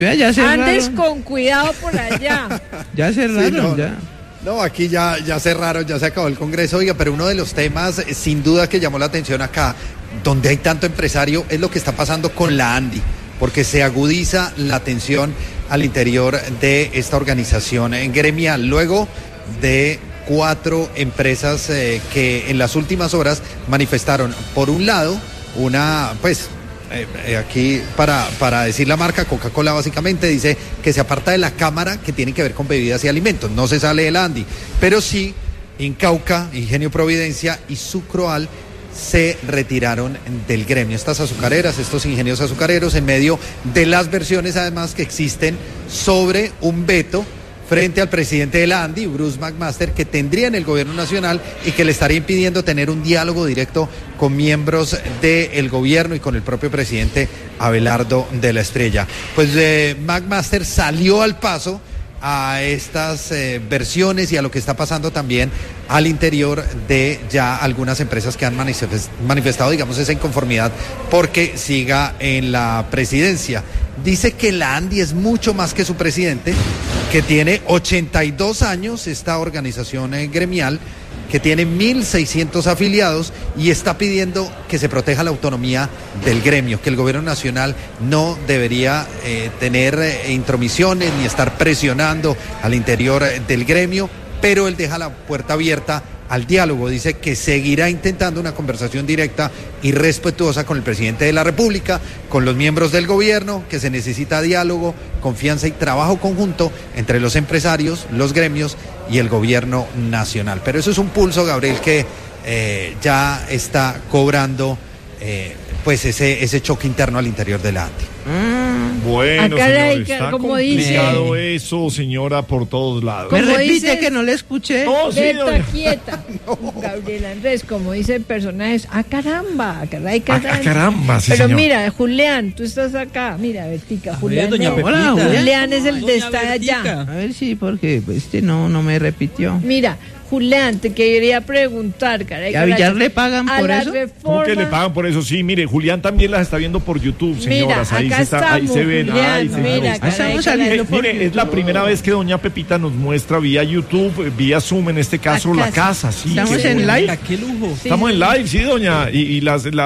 Ya cerraron. Andes con cuidado por allá. Ya cerraron, Sí, no. ya. No, aquí ya cerraron, ya se acabó el Congreso. Oiga, pero uno de los temas, sin duda, que llamó la atención acá, donde hay tanto empresario, es lo que está pasando con la ANDI, porque se agudiza la tensión al interior de esta organización gremial, luego de 4 empresas que en las últimas horas manifestaron, por un lado, una, pues, aquí para decir la marca, Coca-Cola básicamente dice que se aparta de la Cámara que tiene que ver con bebidas y alimentos, no se sale del ANDI, pero sí Incauca, Ingenio Providencia y Sucroal se retiraron del gremio. Estas azucareras, estos ingenios azucareros, en medio de las versiones además que existen sobre un veto frente al presidente de la ANDI, Bruce McMaster, que tendría en el gobierno nacional y que le estaría impidiendo tener un diálogo directo con miembros del gobierno y con el propio presidente Abelardo de la Estrella. Pues McMaster salió al paso a estas versiones y a lo que está pasando también al interior de ya algunas empresas que han manifestado, digamos, esa inconformidad porque siga en la presidencia. Dice que la ANDI es mucho más que su presidente, que tiene 82 años, esta organización gremial, que tiene 1.600 afiliados y está pidiendo que se proteja la autonomía del gremio, que el gobierno nacional no debería tener intromisiones ni estar presionando al interior del gremio, pero él deja la puerta abierta al diálogo. Dice que seguirá intentando una conversación directa y respetuosa con el presidente de la República, con los miembros del gobierno, que se necesita diálogo, confianza y trabajo conjunto entre los empresarios, los gremios y el gobierno nacional. Pero eso es un pulso, Gabriel, que ya está cobrando pues ese choque interno al interior de la ANDI. Bueno, señor, está como complicado dice, eso, señora, por todos lados. ¿Me Como repite dices, que no le escuché? No, sí, Quieta, doña. quieta. Gabriel Andrés, como dice el personaje, caramba, caray, caramba. Caramba, sí, Pero señor. mira, Julián, tú estás acá. Mira, Bertica, Julián. doña es- Pepita. Julián es el de Doña estar allá. Bertica. A ver si, porque no me repitió. Mira, Julián, te quería preguntar, caray. ¿Y a Villar le pagan a por la eso? ¿Cómo que le reforma. pagan por eso? Sí, mire, Julián también las está viendo por YouTube, Mira, señoras. Ahí acá se está, ahí estamos, se ven. Julián, Ay, señor. mira, Ahí estamos saliendo por Mire, es la primera vez que doña Pepita nos muestra vía YouTube, vía Zoom, en este caso, La la casa. Sí, Estamos qué en bueno. live. ¡Qué lujo! Estamos en live, sí, doña. Y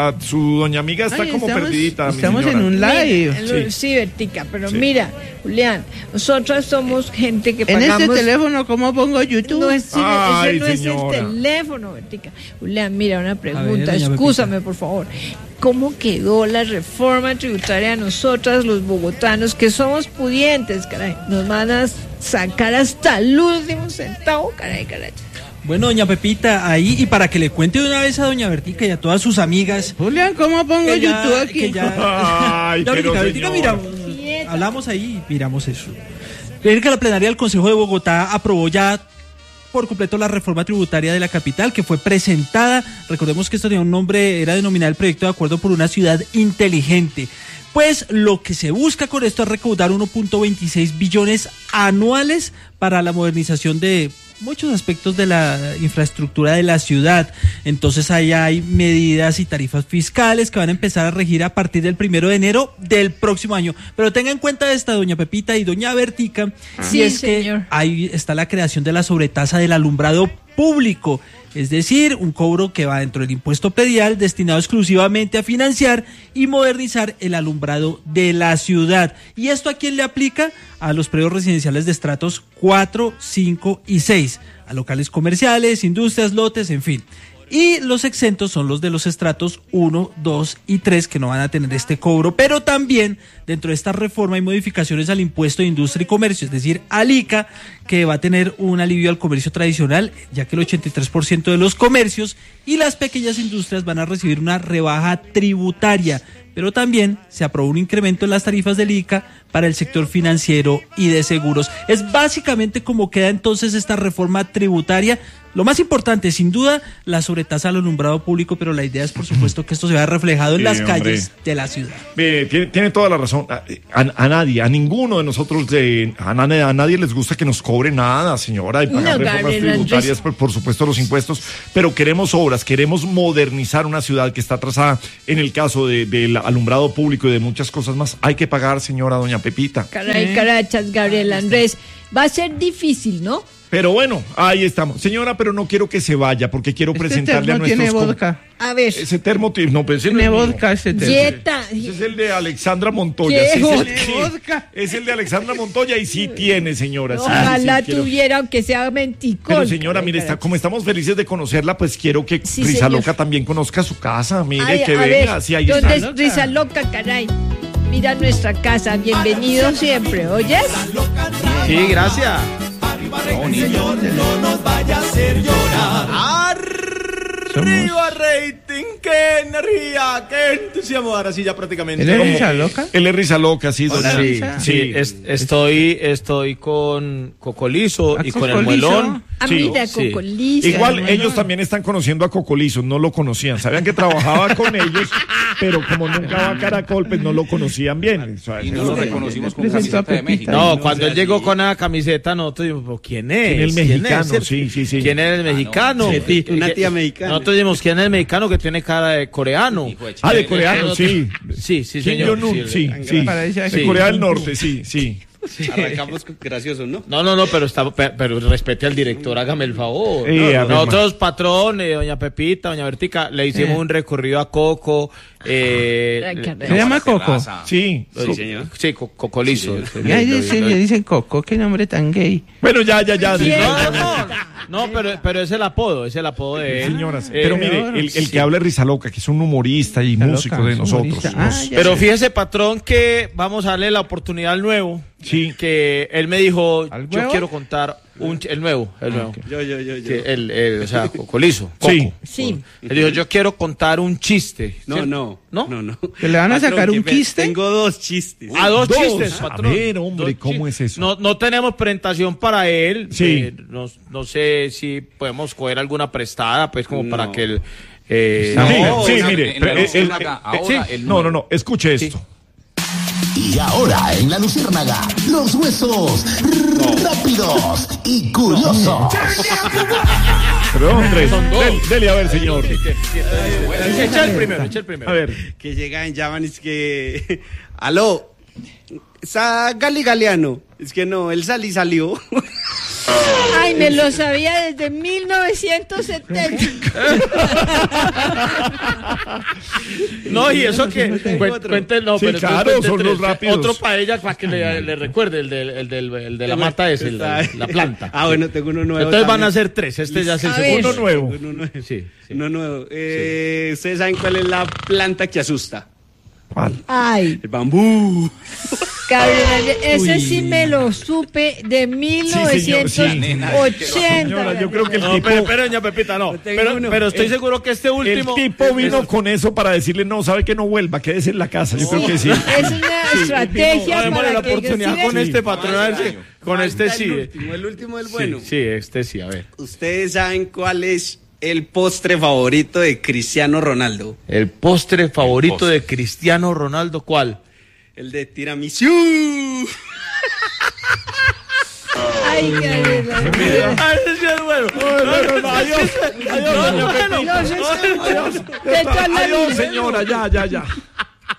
su doña amiga está Ay, como estamos- perdidita. mi estamos señora. en un live. Mira, Sí. sí, Bertica, pero Sí. mira, Julián, nosotras somos gente que En pagamos. este teléfono, ¿cómo pongo YouTube? No, ese Ay, no es el señora. teléfono, Bertica. Julián, mira, una pregunta, doña excúsame, por favor. ¿Cómo quedó la reforma tributaria a nosotras, los bogotanos, que somos pudientes, caray? Nos van a sacar hasta el último centavo, caray. Bueno, doña Pepita, ahí, y para que le cuente de una vez a doña Bertica y a todas sus amigas. Julián, ¿cómo pongo que ya- YouTube aquí? que ya- Ay, Ya, pero, Bertica, señor. mira, hablamos ahí, miramos eso. Ver que la plenaria del Consejo de Bogotá aprobó ya por completo la reforma tributaria de la capital, que fue presentada. Recordemos que esto tenía un nombre, era denominado el proyecto de acuerdo por una ciudad inteligente. Pues lo que se busca con esto es recaudar 1.26 billones anuales para la modernización de muchos aspectos de la infraestructura de la ciudad. Entonces ahí hay medidas y tarifas fiscales que van a empezar a regir a partir del 1 de enero del próximo año. Pero tenga en cuenta esta, doña Pepita y doña Bertica, Sí, si es señor. que ahí está la creación de la sobretasa del alumbrado público, es decir, un cobro que va dentro del impuesto predial destinado exclusivamente a financiar y modernizar el alumbrado de la ciudad. ¿Y esto a quién le aplica? A los predios residenciales de estratos 4, 5 y 6, a locales comerciales, industrias, lotes, en fin. Y los exentos son los de los estratos 1, 2 y 3 que no van a tener este cobro, pero también dentro de esta reforma hay modificaciones al impuesto de industria y comercio, es decir, al ICA, que va a tener un alivio al comercio tradicional, ya que el 83% de los comercios y las pequeñas industrias van a recibir una rebaja tributaria, pero también se aprobó un incremento en las tarifas del ICA para el sector financiero y de seguros. Es básicamente como queda entonces esta reforma tributaria. Lo más importante, sin duda, la sobretasa al alumbrado público, pero la idea es, por supuesto, que esto se vea reflejado en las hombre. calles de la ciudad. Tiene toda la razón. A nadie, a ninguno de nosotros, a nadie les gusta que nos cobre nada, señora, y pagar No, reformas Gabriel tributarias, por supuesto, los impuestos, pero queremos obras, queremos modernizar una ciudad que está atrasada, en el caso de la alumbrado público y de muchas cosas más, hay que pagar, señora doña Pepita. Caray, carachas, Gabriel Andrés. Va a ser difícil, ¿no? Pero bueno, ahí estamos. Señora, pero no quiero que se vaya porque quiero presentarle a termo nuestros... tiene vodka. A ver. Ese termo, no, pero ese no Tiene es mío. vodka ese termo. Yeta. Ese es el de Alexandra Montoya. ¿Qué Sí, vodka? es el de Alexandra Montoya y sí tiene, señora. sí, Ojalá sí, quiero- tuviera, aunque sea menticol. Pero señora, mire, como estamos felices de conocerla, pues quiero que Sí, Risa señor. Loca también conozca su casa. Mire, Ay, que a venga, ver, sí, ahí ¿dónde está. es Risa Loca, caray? Mira nuestra casa, bienvenido siempre, ¿oyes? Sí, gracias. Arriba rating, qué energía, qué entusiasmo. Ahora sí ya prácticamente. ¿Él es como- Risa Loca? Él es Risa Loca, sí, Hola, doña. Risa. Sí, estoy con Cocolizo y con el Cocolizo. muelón. Ah, Sí, mira, sí. Cocolizo. Igual bueno. ellos también están conociendo a Cocolizo, no lo conocían. Sabían que trabajaba con ellos, pero como nunca va a Caracol, pues no lo conocían bien. O sea, Y no eso lo es- reconocimos con Presentó a camiseta de Pepita. México. No, cuando él llegó con la camiseta, nosotros dijimos, ¿quién es? ¿Quién es el mexicano? ¿Quién es? Sí, sí, sí. ¿Quién es el mexicano? Sí, una tía mexicana. Nosotros dijimos, ¿quién es el mexicano que tiene cara de coreano? Hijo de Ah, de coreano, sí. Sí, sí, Kim señor. Jong-un, sí, Sí, sí. Parece De así. Corea del Norte, sí, sí. Arrancamos graciosos, ¿no? No, pero respete al director, hágame el favor. A ver, Nosotros, patrón, doña Pepita, doña Bertica, le hicimos un recorrido a Coco. Ay, caray. ¿Se llama Coco? Sí. Sí, señor. Sí, Cocolizo. Y ahí le dicen Coco, qué nombre tan gay. Bueno, ya. No, pero es el apodo de él. Señoras, pero mire, el sí. que habla es Risa Loca, que es un humorista y Risa músico Loca, de es nosotros. humorista. Ah, ya Pero sé. fíjese, patrón, que vamos a darle la oportunidad al nuevo. Sí. Que él me dijo, ¿Al yo huevo? quiero contar el nuevo. Yo. Que o sea, Cocolizo. Sí. Coco. Sí. Él dijo, yo quiero contar un chiste. ¿cierto? No. ¿Que le van a sacar un quiste? Tengo dos chistes. A dos Dos. chistes, A patrón. ver, hombre, Dos ¿cómo chistes. es eso? No tenemos presentación para él. Sí. No sé si podemos coger alguna prestada, pues, como para que él... Sí, en la- mire. en la pero Luciérnaga, ahora el número. No, escuche esto. Y ahora en la Luciérnaga, los huesos rápidos y curiosos. Pero hombre, dele a ver, señor. Echa el primero. A ver. Que llegan, llaman, es que... Aló, Gali Galeano. Es que no, él salió. Ay, me lo sabía desde 1970. No, y eso que cuéntenlo, Sí, pero claro, cuente son los tres. rápidos. Otro para ella, para que le recuerde, el de la mata es la planta. Ah, bueno, tengo uno nuevo. Entonces van a también. ser tres, este ya es el A segundo ver. nuevo. Uno nuevo. Sí. Uno nuevo. ¿Ustedes saben cuál es la planta que asusta? Ay, El bambú. Gabriel, ese sí me lo supe de señor, sí. 1980. Señora, yo creo que el No, tipo... pero doña Pepita, no. Pero estoy seguro que este El último... tipo vino con eso para decirle, no, sabe que no vuelva, quédese en la casa. Yo creo que sí. Es una estrategia Démosle la para que oportunidad con este patrón, a ver si... Con este sí. El último del bueno. Sí, este sí, a ver. ¿Ustedes saben cuál es el postre favorito de Cristiano Ronaldo? El postre favorito de Cristiano Ronaldo, ¿cuál? El de tiramisú. Ay, Gabriel. Ah, ese sí es bueno. Adiós, doña Pepita. Adiós, Adiós, señora, ya.